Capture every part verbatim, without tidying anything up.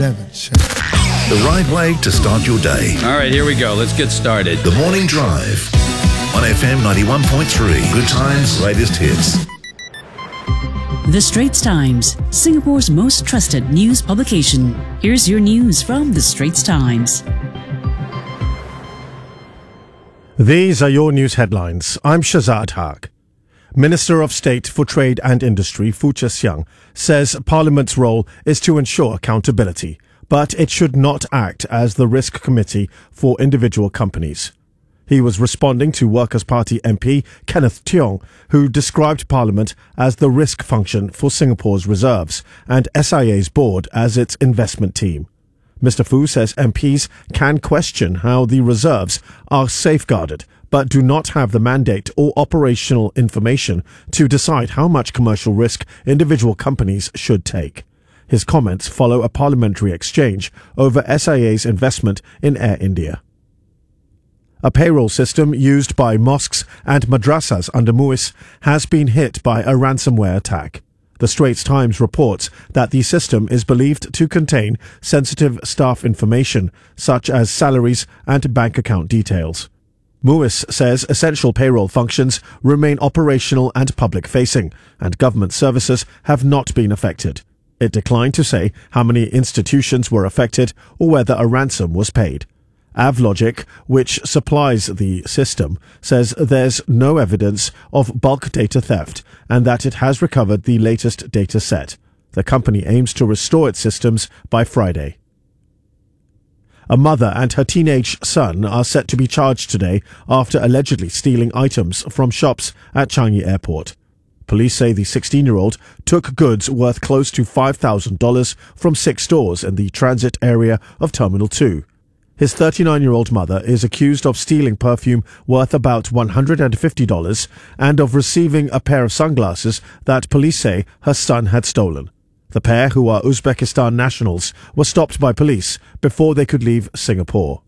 The right way to start your day. All right, here we go. Let's get started. The Morning Drive on F M ninety-one point three. Good times, latest hits. The Straits Times, Singapore's most trusted news publication. Here's your news from The Straits Times. These are your news headlines. I'm Shazad Haq. Minister of State for Trade and Industry, Foo Chee Siang, says Parliament's role is to ensure accountability, but it should not act as the risk committee for individual companies. He was responding to Workers' Party M P Kenneth Tiong, who described Parliament as the risk function for Singapore's reserves and S I A's board as its investment team. Mister Foo says M Ps can question how the reserves are safeguarded, but do not have the mandate or operational information to decide how much commercial risk individual companies should take. His comments follow a parliamentary exchange over S I A's investment in Air India. A payroll system used by mosques and madrasas under MUIS has been hit by a ransomware attack. The Straits Times reports that the system is believed to contain sensitive staff information, such as salaries and bank account details. MUIS says essential payroll functions remain operational and public-facing, and government services have not been affected. It declined to say how many institutions were affected or whether a ransom was paid. Avlogic, which supplies the system, says there's no evidence of bulk data theft and that it has recovered the latest data set. The company aims to restore its systems by Friday. A mother and her teenage son are set to be charged today after allegedly stealing items from shops at Changi Airport. Police say the sixteen-year-old took goods worth close to five thousand dollars from six stores in the transit area of Terminal two. His thirty-nine-year-old mother is accused of stealing perfume worth about one hundred fifty dollars and of receiving a pair of sunglasses that police say her son had stolen. The pair, who are Uzbekistan nationals, were stopped by police before they could leave Singapore.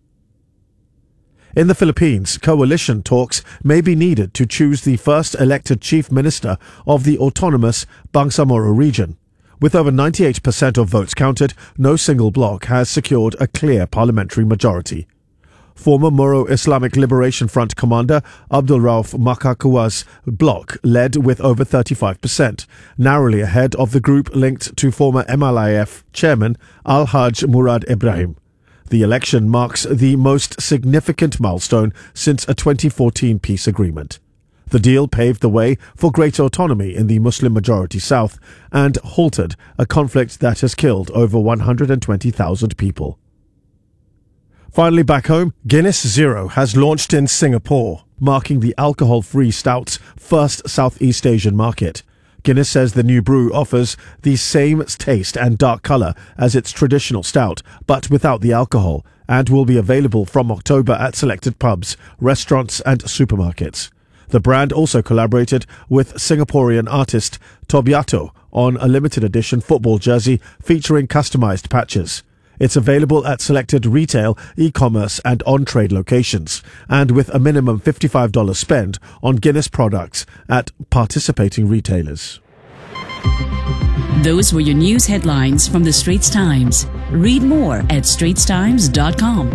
In the Philippines, coalition talks may be needed to choose the first elected chief minister of the autonomous Bangsamoro region. With over ninety-eight percent of votes counted, no single bloc has secured a clear parliamentary majority. Former Moro Islamic Liberation Front commander Abdul Rauf Makakua's bloc led with over thirty-five percent, narrowly ahead of the group linked to former M L I F chairman Al-Haj Murad Ibrahim. The election marks the most significant milestone since a twenty fourteen peace agreement. The deal paved the way for greater autonomy in the Muslim-majority South and halted a conflict that has killed over one hundred twenty thousand people. Finally, back home, Guinness Zero has launched in Singapore, marking the alcohol-free stout's first Southeast Asian market. Guinness says the new brew offers the same taste and dark colour as its traditional stout, but without the alcohol, and will be available from October at selected pubs, restaurants and supermarkets. The brand also collaborated with Singaporean artist Tobiato on a limited edition football jersey featuring customised patches. It's available at selected retail, e-commerce and on-trade locations, and with a minimum fifty-five dollars spend on Guinness products at participating retailers. Those were your news headlines from The Straits Times. Read more at straits times dot com.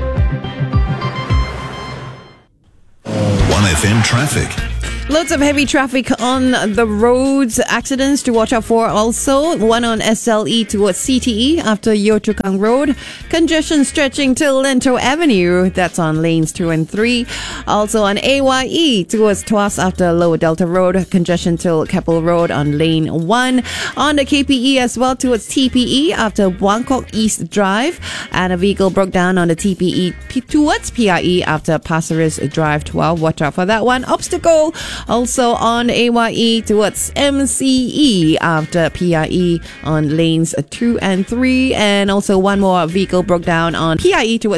one F M traffic. Loads of heavy traffic on the roads. Accidents to watch out for also. One on S L E towards C T E after Yio Chu Kang Road. Congestion stretching till Lento Avenue. That's on lanes two and three. Also on A Y E towards Tuas after Lower Delta Road. Congestion till Keppel Road on lane one. On the K P E as well towards T P E after Buangkok East Drive. And a vehicle broke down on the T P E p- towards P I E after Pasir Ris Drive twelve. Watch out for that one. Obstacle also on A Y E towards M C E after P I E on lanes two and three. And also one more vehicle broke down on P I E towards